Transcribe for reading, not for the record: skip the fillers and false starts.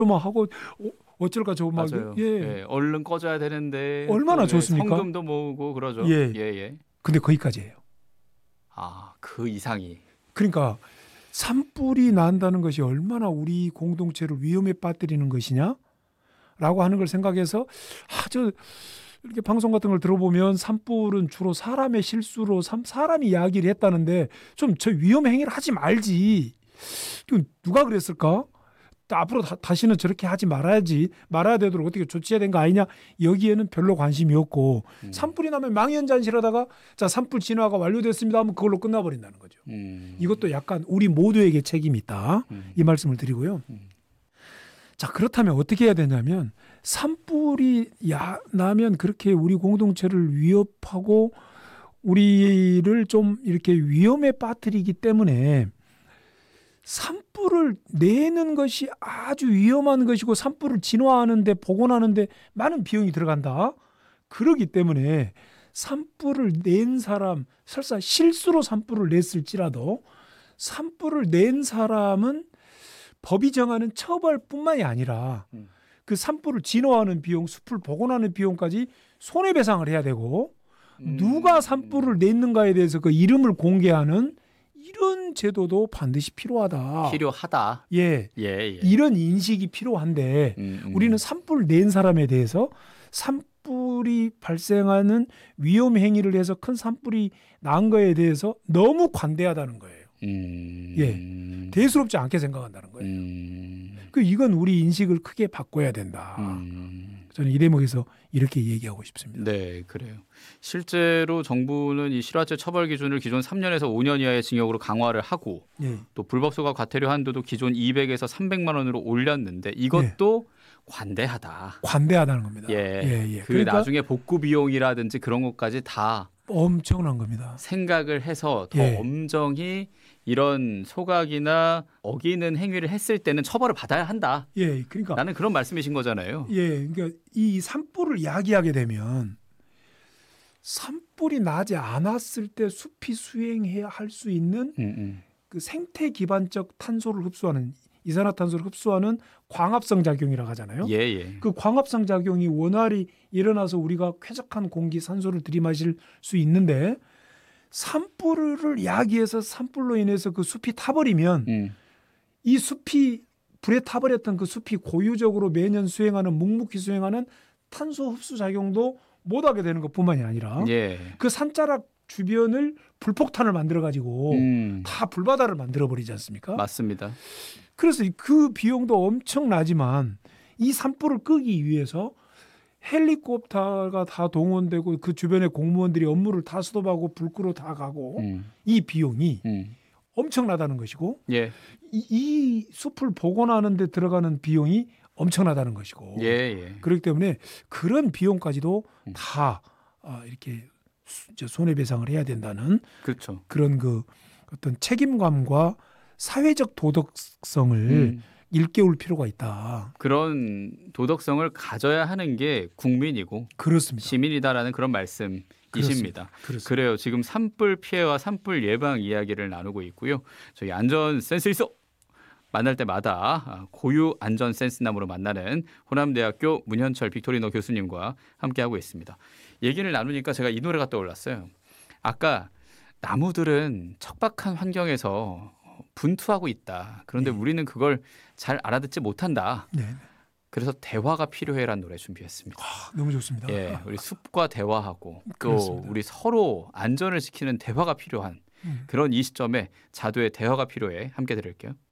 막 하고 어쩔까 저거 막 맞아요. 예. 예, 얼른 꺼져야 되는데 얼마나 또, 예, 좋습니까? 성금도 모으고 그러죠. 예. 예, 예. 근데 거기까지예요. 아, 그 이상이. 그러니까 산불이 난다는 것이 얼마나 우리 공동체를 위험에 빠뜨리는 것이냐라고 하는 걸 생각해서 아주 이렇게 방송 같은 걸 들어보면 산불은 주로 사람의 실수로 사람이 이야기를 했다는데 좀 저 위험 행위를 하지 말지. 이건 누가 그랬을까? 앞으로 다시는 저렇게 하지 말아야 되도록 어떻게 조치해야 되는 거 아니냐. 여기에는 별로 관심이 없고 산불이 나면 망연자실하다가 자 산불 진화가 완료됐습니다 하면 그걸로 끝나버린다는 거죠. 이것도 약간 우리 모두에게 책임이 있다. 이 말씀을 드리고요. 자, 그렇다면 어떻게 해야 되냐면 산불이 나면 그렇게 우리 공동체를 위협하고 우리를 좀 이렇게 위험에 빠뜨리기 때문에 산불을 내는 것이 아주 위험한 것이고 산불을 진화하는데 복원하는데 많은 비용이 들어간다. 그러기 때문에 산불을 낸 사람, 설사 실수로 산불을 냈을지라도 산불을 낸 사람은 법이 정하는 처벌뿐만이 아니라 그 산불을 진화하는 비용, 숲을 복원하는 비용까지 손해배상을 해야 되고 누가 산불을 냈는가에 대해서 그 이름을 공개하는 이런 제도도 반드시 필요하다. 필요하다. 예. 예, 예. 이런 인식이 필요한데 우리는 산불 낸 사람에 대해서 산불이 발생하는 위험 행위를 해서 큰 산불이 난 거에 대해서 너무 관대하다는 거예요. 예. 대수롭지 않게 생각한다는 거예요. 이건 우리 인식을 크게 바꿔야 된다. 저는 이 대목에서 이렇게 얘기하고 싶습니다. 네, 그래요. 실제로 정부는 이 실화죄 처벌 기준을 기존 3년에서 5년 이하의 징역으로 강화를 하고 예. 또 불법소가 과태료 한도도 기존 200에서 300만 원으로 올렸는데 이것도 관대하다. 관대하다는 겁니다. 예. 그 그러니까 나중에 복구 비용이라든지 그런 것까지 다 엄청난 겁니다. 생각을 해서 더 엄정히 이런 소각이나 어기는 행위를 했을 때는 처벌을 받아야 한다. 예, 그러니까 나는 그런 말씀이신 거잖아요. 예, 그러니까 이 산불을 이야기하게 되면 산불이 나지 않았을 때 숲이 수행해야 할 수 있는 그 생태 기반적 탄소를 흡수하는 이산화탄소를 흡수하는 광합성 작용이라고 하잖아요. 예. 그 광합성 작용이 원활히 일어나서 우리가 쾌적한 공기, 산소를 들이마실 수 있는데 산불을 야기해서 산불로 인해서 그 숲이 타버리면 이 숲이 불에 타버렸던 그 숲이 고유적으로 매년 수행하는 묵묵히 수행하는 탄소 흡수 작용도 못하게 되는 것뿐만이 아니라 그 산자락 주변을 불폭탄을 만들어가지고 다 불바다를 만들어버리지 않습니까? 맞습니다. 그래서 그 비용도 엄청나지만 이 산불을 끄기 위해서 헬리콥터가 다 동원되고 그 주변의 공무원들이 업무를 다 스톱하고 불 끄러 다 가고 이 비용이 엄청나다는 것이고 이 숲을 복원하는 데 들어가는 비용이 엄청나다는 것이고 그렇기 때문에 그런 비용까지도 다 이렇게 손해배상을 해야 된다는 그렇죠. 그런 그 어떤 책임감과 사회적 도덕성을 일깨울 필요가 있다. 그런 도덕성을 가져야 하는 게 국민이고 그렇습니다. 시민이다라는 그런 말씀이십니다. 그렇습니다. 그래요. 지금 산불 피해와 산불 예방 이야기를 나누고 있고요. 저희 안전 센스 있어 만날 때마다 고유 안전 센스남으로 만나는 호남대학교 문현철 빅토리노 교수님과 함께하고 있습니다. 얘기를 나누니까 제가 이 노래가 떠올랐어요. 아까 나무들은 척박한 환경에서 분투하고 있다. 그런데 우리는 그걸 잘 알아듣지 못한다. 그래서 대화가 필요해라는 노래 준비했습니다. 너무 좋습니다. 예, 우리 숲과 대화하고 또 그렇습니다. 우리 서로 안전을 지키는 대화가 필요한 그런 이 시점에 자두의 대화가 필요해 함께 들을게요.